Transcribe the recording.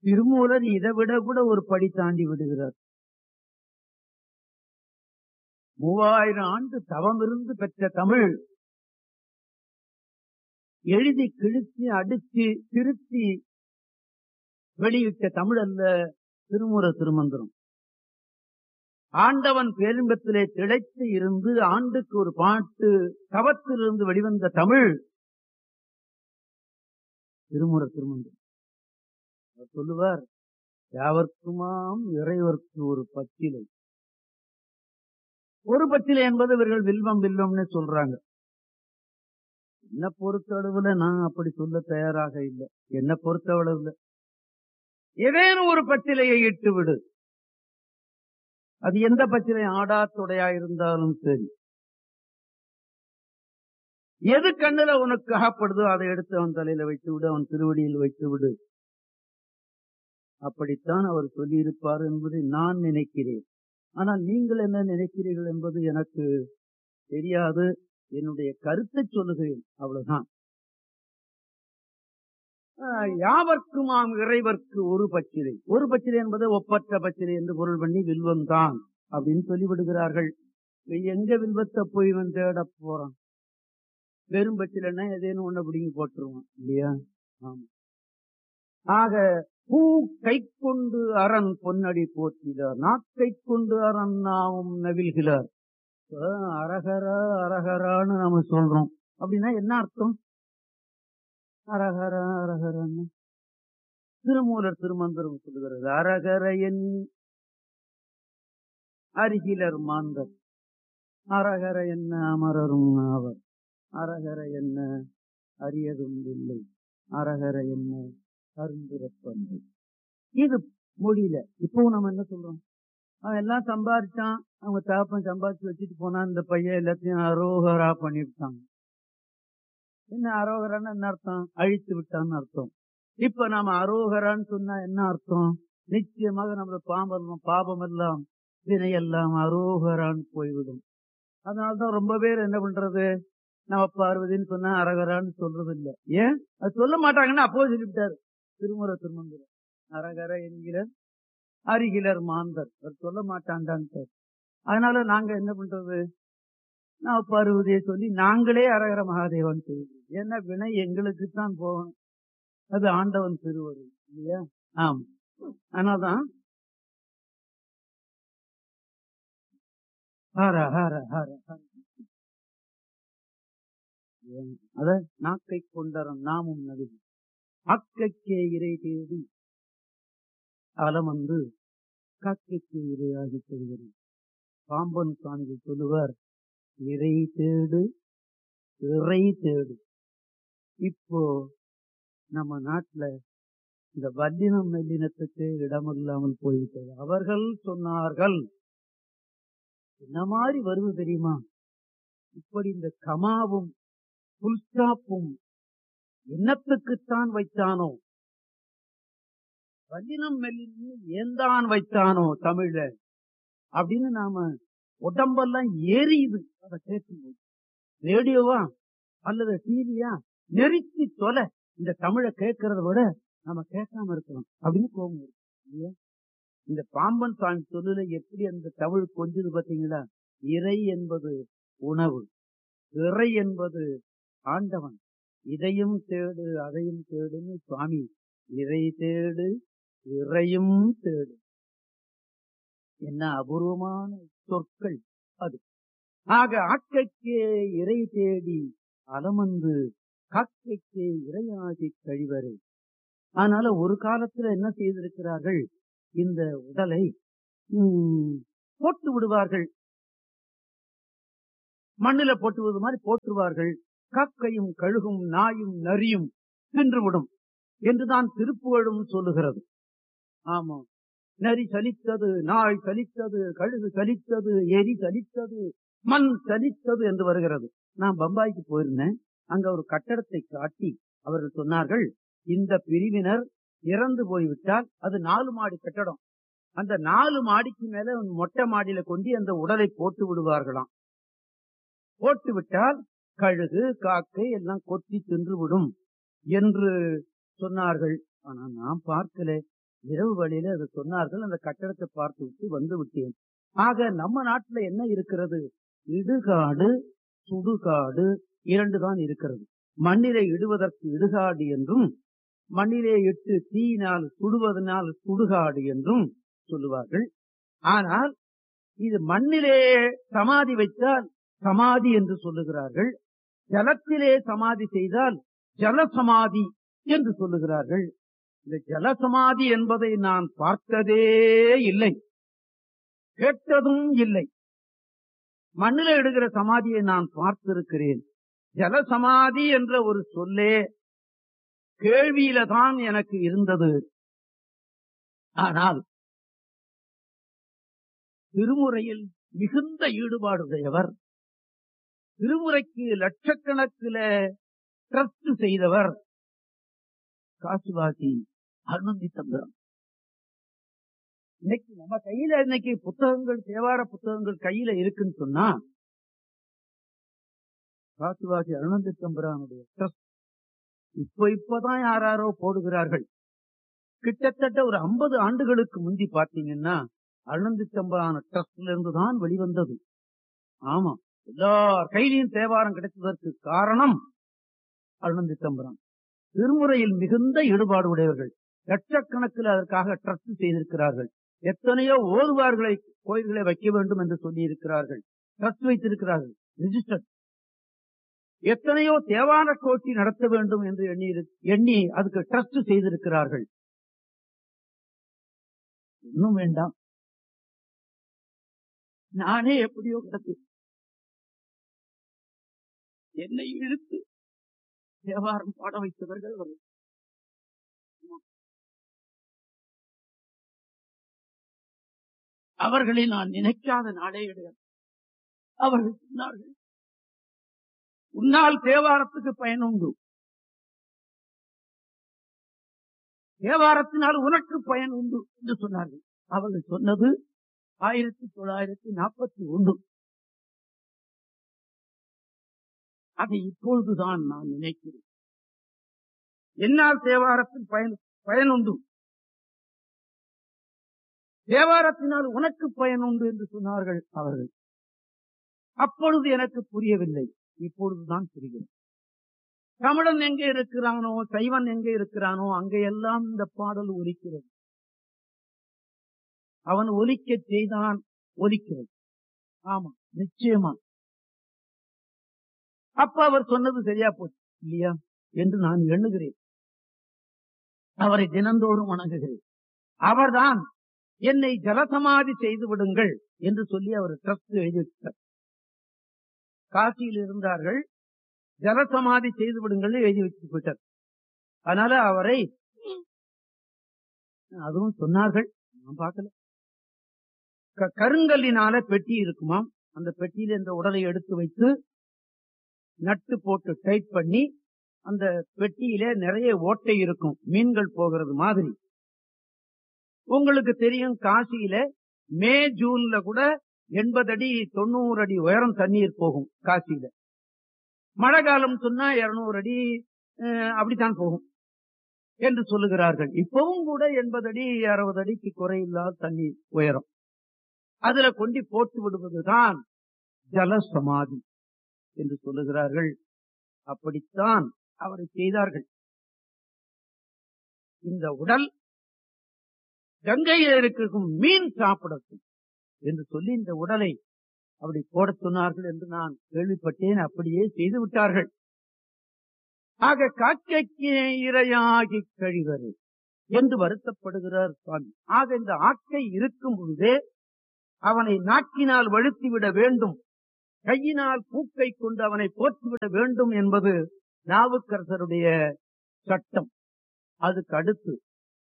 திருமூலர் இதை விட கூட ஒரு படி தாண்டி விடுகிறார். 3000 ஆண்டு தவம் இருந்து பெற்ற தமிழ் எழுதி கிழிச்சு அடிச்சு திருத்தி வெளியிட்ட தமிழ் அல்ல திருமூலர் திருமந்திரம். ஆண்டவன் பேரின்பத்திலே திளைத்து இருந்து ஆண்டுக்கு ஒரு பாட்டு தவத்திலிருந்து வெளிவந்த தமிழ் திருமூலர் திருமந்திரம். சொல்லுவார், யாவர்க்குமாம் இறைவர்க்கு ஒரு பச்சிலை. ஒரு பச்சிலை என்பது இவர்கள் வில்வம் வில்வம்னு சொல்றாங்க. என்ன பொறுத்தளவுல நான் அப்படி சொல்ல தயாராக இல்லை. என்ன பொறுத்தளவுல ஏதேனும் ஒரு பச்சிலையை இட்டு விடு. அது எந்த பச்சிலை ஆடாத்துடையா இருந்தாலும் சரி, எது கண்ணுல உனக்கு அகப்படுதோ அதை எடுத்து அவன் தலையில வைத்து விடு, அவன் திருவடியில் வைத்து விடு. அப்படித்தான் அவர் சொல்லியிருப்பார் என்பதை நான் நினைக்கிறேன். ஆனால் நீங்கள் என்ன நினைக்கிறீர்கள் என்பது எனக்கு தெரியாது. என்னுடைய கருத்தை சொல்லுகிறேன், அவ்வளவுதான். யாவர்க்குமாம் இறைவர்க்கு ஒரு பச்சிலை. ஒரு பச்சிலை என்பது ஒப்பற்ற பச்சிலை என்று பொருள் பண்ணி வில்வம் தான் அப்படின்னு சொல்லிவிடுகிறார்கள். எங்க வில்வத்தை போய் இவன் தேட போறான்? வெறும் பச்சிலைன்னா ஏதேனும் ஒண்ணு பிடிங்கி போட்டுருவான் இல்லையா? ஆமா. ஆக பூ கை கொண்டு அரண் பொன்னடி போற்றினார், நாக்கை கொண்டு அரண் நாமும் நவில்கிறார். அரகரா அரகரான்னு நாம சொல்றோம். அப்படின்னா என்ன அர்த்தம்? அரகரா அரகரான்னு திருமூலர் திருமந்திரம் சொல்லுகிறது. அரகர எண்ணி அருகிலர் மாந்தர், அரகர என்ன அமரரும் ஆவர், அரகர என்ன அரியதும் இல்லை, அரகர என்ன அருந்திரப்பந்து. இது மொழியில. இப்போ நம்ம என்ன சொல்றோம்? அவன் எல்லாம் சம்பாதிச்சான், அவங்க தாப்பன் சம்பாதிச்சு வச்சுட்டு போனா, இந்த பையன் எல்லாத்தையும் அரோகரா பண்ணிவிட்டாங்க. என்ன அரோகரான்னு என்ன அர்த்தம்? அழித்து விட்டான்னு அர்த்தம். இப்ப நாம அரோகரான்னு சொன்னா என்ன அர்த்தம்? நிச்சயமாக நம்ம பாபம் எல்லாம் வினை எல்லாம் அரோகரான்னு போய்விடும். அதனால்தான் ரொம்ப பேர் என்ன பண்றது, நம்ம பார்வதின்னு சொன்னா அரகரான்னு சொல்றது இல்ல. ஏன் அது சொல்ல மாட்டாங்கன்னா அப்போ சொல்லிவிட்டாரு திருமூலர் திருமந்திரம். அரகர என்கிற அருகிலர் மாந்தர், அவர் சொல்ல மாட்டான்டான்ட்டு. அதனால நாங்க என்ன பண்றது, நான் பார்வதியை சொல்லி நாங்களே அரகர மகாதேவன் சொல்லுவோம். ஏன்னா வினை எங்களுக்கு தான் போகணும், அது ஆண்டவன் திருவருள் இல்லையா? ஆமா. அதனால்தான் ஹர ஹர ஹர ஹர அத நாக்கை கொண்டரம் நாமும் நடுவி அக்கைக்கே இறை தேடி அலம் வந்து காக்கைக்கு இரையாகி செல்கிறது. பாம்பன் சுவாமிகள் சொல்லுவார், இறை தேடு இறை தேடு. இப்போ நம்ம நாட்டுல இந்த வல்லினம் மெல்லினத்துக்கு இடமில்லாமல் போய்விட்டது. அவர்கள் சொன்னார்கள், என்ன மாதிரி வருது தெரியுமா? இப்படி இந்த கமாவும் புல் ஸ்டாப்பும் என்னத்துக்குத்தான் வைத்தானோ, வல்லினம் மெல்லினம் ஏந்தான் வைத்தானோ தமிழ அப்படின்னு நாம உடம்பெல்லாம் ஏறியுது. அதை கேட்கும்போது ரேடியோவா அல்லது டிவியா நெருக்கி தொலை, இந்த தமிழை கேட்கறத விட நம்ம கேட்காம இருக்கலாம் அப்படின்னு கோபம் இல்லையா? இந்த பாம்பன் சாமி சொல்லுல எப்படி அந்த தமிழ் கொஞ்சது பாத்தீங்களா? இறை என்பது உணவு, இறை என்பது ஆண்டவன். இதையும் தேடு அதையும் தேடுன்னு சுவாமி இறை தேடு இறையும் தேடு. என்ன அபூர்வமான சொற்கள் அது. ஆக ஆக்கைக்கே இறை தேடி அலமந்து காக்கைக்கே இறையாகி கழிவரை. அதனால ஒரு காலத்துல என்ன செய்திருக்கிறார்கள், இந்த உடலை போட்டு விடுவார்கள், மண்ணில போட்டு விடுவது மாதிரி போட்டுவார்கள். காக்கையும் கழுகும் நாயும் நரியும் தின்றுவிடும் என்றுதான் திருப்புகழும் சொல்லுகிறது. ஆமா, நரி சலித்தது, நாய் சலித்தது, கழுகு சலித்தது, எரி சலித்தது, மண் சலித்தது என்று வருகிறது. நான் பம்பாய்க்கு போயிருந்தேன். அங்க ஒரு கட்டடத்தை காட்டி அவர்கள் சொன்னார்கள், இந்த பிரிவினர் இறந்து போய்விட்டால் அது 4 மாடி கட்டடம், அந்த 4 மாடிக்கு மேல மொட்டை மாடியில கொண்டு அந்த உடலை போட்டு விடுவார்களாம். போட்டு விட்டால் கழுகு காக்கை எல்லாம் கொத்தி தின்று விடும் என்று சொன்னார்கள். ஆனா நான் பார்க்கல, இரவு வழியில அதை சொன்னார்கள். அந்த கட்டடத்தை பார்த்து விட்டு வந்து விட்டேன். ஆக நம்ம நாட்டுல என்ன இருக்கிறது? இடுகாடு சுடுகாடு 2 தான் இருக்கிறது. மண்ணிலே இடுவதற்கு இடுகாடு என்றும், மண்ணிலே இட்டு தீயினால் சுடுவதனால் சுடுகாடு என்றும் சொல்லுவார்கள். ஆனால் இது மண்ணிலே சமாதி வைத்தால் சமாதி என்று சொல்லுகிறார்கள். ஜலத்திலே சமாதி செய்தால் ஜலசமாதி என்று சொல்லுகிறார்கள். இந்த ஜலசமாதி என்பதை நான் பார்த்ததே இல்லை, கேட்டதும் இல்லை. மண்ணில இடுகிற சமாதியை நான் பார்த்திருக்கிறேன். ஜலசமாதி என்ற ஒரு சொல்லே கேள்வியில தான் எனக்கு இருந்தது. ஆனால் திருமுறையில் மிகுந்த ஈடுபாடுடையவர், திருமுறைக்கு லட்சக்கணக்கில ட்ரஸ்ட் செய்தவர் காசிவாசி அருணந்தி தம்பிரான். இன்னைக்கு நம்ம கையில இன்னைக்கு புத்தகங்கள், தேவார புத்தகங்கள் கையில இருக்குன்னு சொன்னா காசிவாசி அருணந்தி தம்பிரானுடைய ட்ரஸ்ட் இப்பதான் யாரோ போடுகிறார்கள். கிட்டத்தட்ட ஒரு 50 ஆண்டுகளுக்கு முந்தி பாத்தீங்கன்னா அருணந்தி தம்பிரான் ட்ரஸ்ட்ல இருந்து தான் வெளிவந்தது. ஆமா, எல்லார் கையிலையும் தேவாரம் கிடைத்ததற்கு காரணம் அருணந்தி தம்பிரான். திருமுறையில் மிகுந்த ஈடுபாடு உடையவர்கள், லட்சக்கணக்கில் அதற்காக ட்ரஸ்ட் செய்திருக்கிறார்கள். எத்தனையோ ஓதுவார்களை கோயில்களை வைக்க வேண்டும் என்று சொல்லி இருக்கிறார்கள், ட்ரஸ்ட் வைத்திருக்கிறார்கள், ரிஜிஸ்டர். எத்தனையோ தேவார கோஷ்டி நடத்த வேண்டும் என்று எண்ணி அதுக்கு ட்ரஸ்ட் செய்திருக்கிறார்கள். இன்னும் வேண்டாம், நானே எப்படியோ கிடக்கு என்னை இழுத்து தேவாரம் பாட வைத்தவர்கள் அவர்கள். அவர்களை நான் நினைக்காத நாளே கிடையாது. அவர்கள் சொன்னார்கள், உன்னால் தேவாரத்துக்கு பயன் உண்டு, தேவாரத்தினால் உனக்கு பயன் உண்டு என்று சொன்னார்கள். அவர்கள் சொன்னது 1941. அதை இப்பொழுதுதான் நான் நினைக்கிறேன். என்னால் தேவாரத்தில் பயன் உண்டு, தேவாரத்தினால் உனக்கு பயன் உண்டு என்று சொன்னார்கள் அவர்கள். அப்பொழுது எனக்கு புரியவில்லை, இப்பொழுதுதான் புரிகிறது. தமிழன் எங்கே இருக்கிறானோ, சைவன் எங்கே இருக்கிறானோ அங்கெல்லாம் இந்த பாடல் ஒலிக்கிறது. அவன் ஒலிக்க செய்தான், ஒலிக்கிறது. ஆமா, நிச்சயமா. அப்ப அவர் சொன்னது சரியா போச்சு இல்லையா என்று நான் எண்ணுகிறேன். அவரை தினந்தோறும் வணங்குகிறேன். அவர்தான் என்னை ஜலசமாதி செய்து விடுங்கள் என்று சொல்லி அவர் ட்ரஸ்ட் எழுதிவிட்டார். காசியில் இருந்தார்கள், ஜலசமாதி செய்து விடுங்கள் எழுதி வச்சு போயிட்டார். அதனால அவரை அதுவும் சொன்னார்கள், நான் பார்க்கல. கருங்கல்லினால பெட்டி இருக்குமாம், அந்த பெட்டியில இந்த உடலை எடுத்து வைத்து நட்டு போட்டு டைட் பண்ணி, அந்த பெட்டியில நிறைய ஓட்டை இருக்கும், மீன்கள் போகிறது மாதிரி. உங்களுக்கு தெரியும், காசியில மே ஜூன்ல கூட 80 அடி 90 அடி உயரம் தண்ணீர் போகும் காசியில. மழை காலம் சொன்னா 200 அடி அப்படித்தான் போகும் என்று சொல்லுகிறார்கள். இப்பவும் கூட 80 அடி 60 அடிக்கு குறையில்லாத தண்ணீர் உயரம். அதுல கொண்டு போட்டு விடுவதுதான் ஜலசமாதி என்று சொல்லுகிறார்கள். அப்படித்தான் அவரை செய்தார்கள். இந்த உடல் கங்கையில் இருக்கும் மீன் சாப்பிடட்டும் என்று சொல்லி இந்த உடலை அப்படி போட சொன்னார்கள் என்று நான் கேள்விப்பட்டேன். அப்படியே செய்து விட்டார்கள். ஆக காக்கைக்கு இரையாகி கழிவது என்று வருத்தப்படுகிறார் சுவாமி. ஆக இந்த ஆக்கை இருக்கும் பொழுதே அவனை நாக்கினால் வழுத்திவிட வேண்டும், கையினால் பூக்கை கொண்டு அவனை போற்றிவிட வேண்டும் என்பது நாவுக்கரசருடைய சட்டம். அதுக்கு அடுத்து